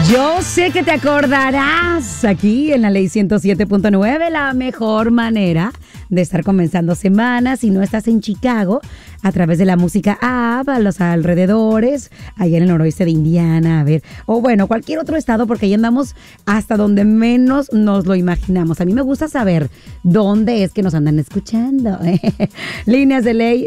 Yo sé que te acordarás aquí en la Ley 107.9, la mejor manera de estar comenzando semanas si no estás en Chicago, a través de la música app, a los alrededores, allá en el noroeste de Indiana, a ver, o bueno, cualquier otro estado, porque ahí andamos hasta donde menos nos lo imaginamos. A mí me gusta saber dónde es que nos andan escuchando. Líneas de ley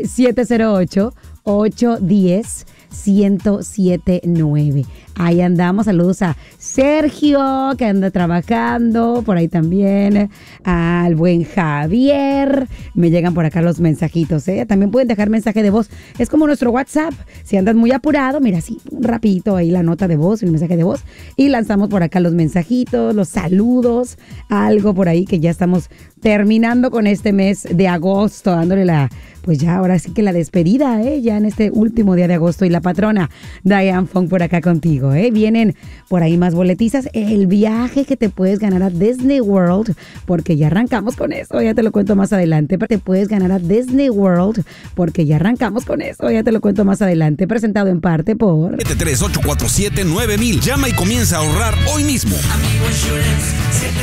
708-810-1079. Ahí andamos. Saludos a Sergio, que anda trabajando por ahí también, al buen Javier. Me llegan por acá los mensajitos, ¿eh? También pueden dejar mensaje de voz. Es como nuestro WhatsApp. Si andas muy apurado, mira, así, rapidito ahí la nota de voz, el mensaje de voz, y lanzamos por acá los mensajitos, los saludos, algo por ahí, que ya estamos terminando con este mes de agosto, dándole pues ya ahora sí que la despedida, ya en este último día de agosto. Y la patrona Diane Fong por acá contigo, Vienen por ahí más boletizas, el viaje que te puedes ganar a Disney World, porque ya arrancamos con eso, ya te lo cuento más adelante. Pero te puedes ganar a Disney World, porque ya arrancamos con eso, ya te lo cuento más adelante. Presentado en parte por 738479000. Llama y comienza a ahorrar hoy mismo. Amigo Insurance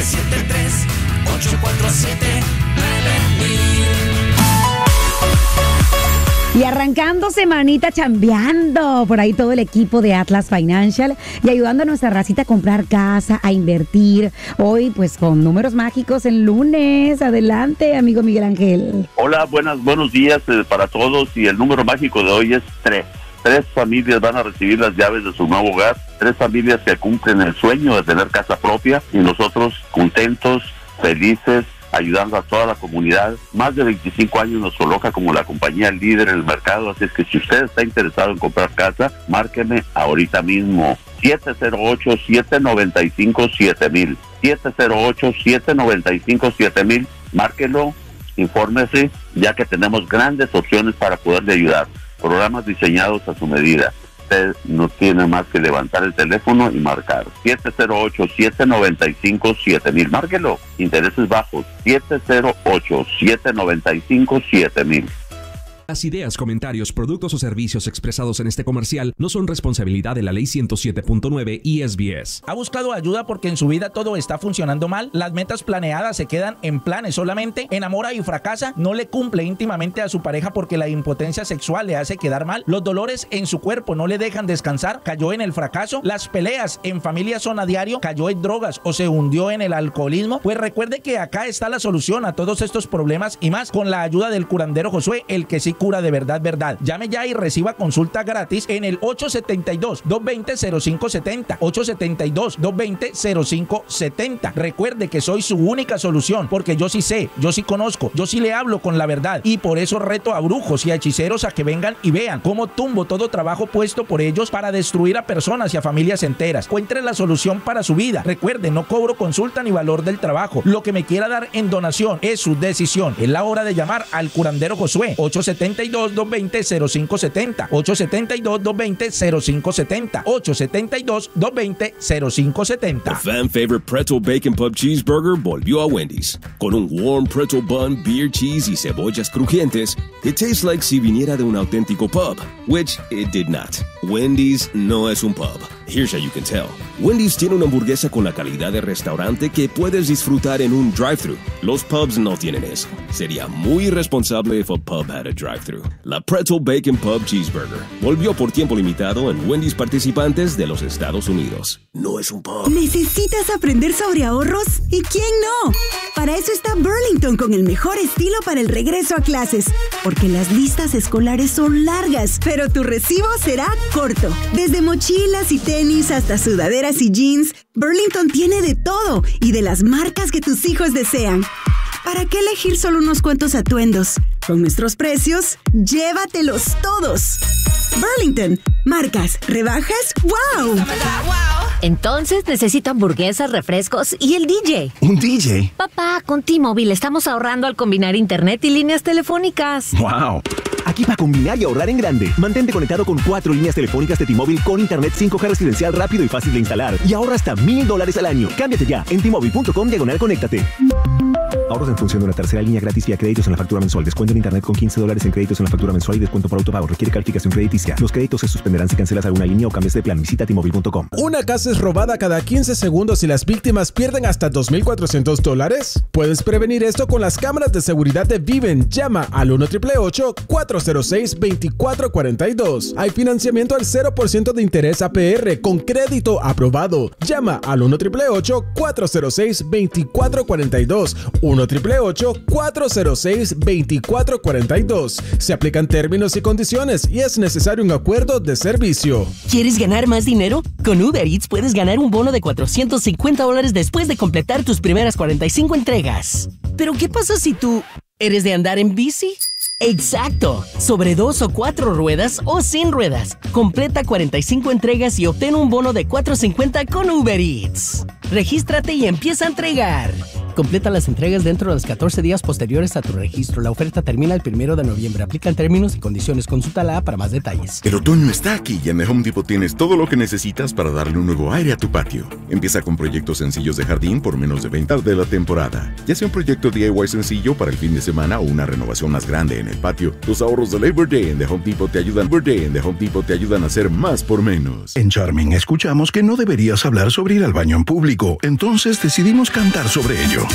773-847-9000. Y arrancando semanita chambeando por ahí todo el equipo de Atlas Financial y ayudando a nuestra racita a comprar casa, a invertir. Hoy pues con números mágicos el lunes. Adelante, amigo Miguel Ángel. Hola, buenos días para todos, y el número mágico de hoy es 3. 3 familias van a recibir las llaves de su nuevo hogar. 3 familias que cumplen el sueño de tener casa propia, y nosotros contentos, felices, ayudando a toda la comunidad. Más de 25 años nos coloca como la compañía líder en el mercado, así es que si usted está interesado en comprar casa, márqueme ahorita mismo. 708-795-7000. 708-795-7000. Márquelo, infórmese, ya que tenemos grandes opciones para poderle ayudar. Programas diseñados a su medida. Usted no tiene más que levantar el teléfono y marcar 708-795-7000. Márquelo, intereses bajos. 708-795-7000. Las ideas, comentarios, productos o servicios expresados en este comercial no son responsabilidad de la Ley 107.9 y SBS. ¿Ha buscado ayuda porque en su vida todo está funcionando mal? ¿Las metas planeadas se quedan en planes solamente? ¿Enamora y fracasa? ¿No le cumple íntimamente a su pareja porque la impotencia sexual le hace quedar mal? ¿Los dolores en su cuerpo no le dejan descansar? ¿Cayó en el fracaso? ¿Las peleas en familia son a diario? ¿Cayó en drogas o se hundió en el alcoholismo? Pues recuerde que acá está la solución a todos estos problemas y más, con la ayuda del curandero Josué, el que sí cura de verdad. Llame ya y reciba consulta gratis en el 872-220-0570. 872-220-0570. Recuerde que soy su única solución, porque yo sí sé, yo sí conozco, yo sí le hablo con la verdad, y por eso reto a brujos y a hechiceros a que vengan y vean cómo tumbo todo trabajo puesto por ellos para destruir a personas y a familias enteras. Encuentre la solución para su vida. Recuerde, no cobro consulta ni valor del trabajo. Lo que me quiera dar en donación es su decisión. Es la hora de llamar al curandero Josué. 872-220-0570. 872-220-0570. 872-220-0570. The fan favorite pretzel bacon pub cheeseburger volvió a Wendy's. Con un warm pretzel bun, beer cheese y cebollas crujientes, it tastes like si viniera de un auténtico pub, which it did not. Wendy's no es un pub. Here's how you can tell. Wendy's tiene una hamburguesa con la calidad de restaurante que puedes disfrutar en un drive-thru. Los pubs no tienen eso. Sería muy irresponsable if a pub had a drive-thru. La Pretzel Bacon Pub Cheeseburger volvió por tiempo limitado en Wendy's participantes de los Estados Unidos. No es un pub. ¿Necesitas aprender sobre ahorros? ¿Y quién no? Para eso está Burlington, con el mejor estilo para el regreso a clases. Porque las listas escolares son largas, pero tu recibo será corto. Desde mochilas y tenis hasta sudaderas y jeans, Burlington tiene de todo y de las marcas que tus hijos desean. ¿Para qué elegir solo unos cuantos atuendos? Con nuestros precios, llévatelos todos. Burlington, marcas, rebajas, ¡wow! Entonces necesito hamburguesas, refrescos y el DJ. ¿Un DJ? Papá, con T-Mobile estamos ahorrando al combinar internet y líneas telefónicas. ¡Wow! Aquí para combinar y ahorrar en grande. Mantente conectado con 4 líneas telefónicas de T-Mobile con internet 5G residencial rápido y fácil de instalar. Y ahorra hasta $1,000 al año. Cámbiate ya en T-Mobile.com/conéctate. Ahorros en función de una tercera línea gratis vía créditos en la factura mensual. Descuento en internet con $15 en créditos en la factura mensual y descuento por autopago. Requiere calificación crediticia. Los créditos se suspenderán si cancelas alguna línea o cambias de plan. Visita T-Mobile.com. ¿Una casa es robada cada 15 segundos y las víctimas pierden hasta $2,400? Puedes prevenir esto con las cámaras de seguridad de Viven. Llama al 1-888-406-2442. Hay financiamiento al 0% de interés APR con crédito aprobado. Llama al 1-888-406-2442. 1-888-406-2442. Se aplican términos y condiciones y es necesario un acuerdo de servicio. ¿Quieres ganar más dinero? Con Uber Eats puedes ganar un bono de $450 después de completar tus primeras 45 entregas. ¿Pero qué pasa si tú eres de andar en bici? ¡Exacto! Sobre 2 o 4 ruedas o sin ruedas. Completa 45 entregas y obtén un bono de $450 con Uber Eats. Regístrate y empieza a entregar. Completa las entregas dentro de los 14 días posteriores a tu registro. La oferta termina el 1 de noviembre. Aplican términos y condiciones. Consulta la app para más detalles. El otoño está aquí y en The Home Depot tienes todo lo que necesitas para darle un nuevo aire a tu patio. Empieza con proyectos sencillos de jardín por menos de 20 de la temporada. Ya sea un proyecto DIY sencillo para el fin de semana o una renovación más grande en el patio, los ahorros de Labor Day en The Home Depot te ayudan a hacer más por menos. En Charming escuchamos que no deberías hablar sobre ir al baño en público, entonces decidimos cantar sobre ello.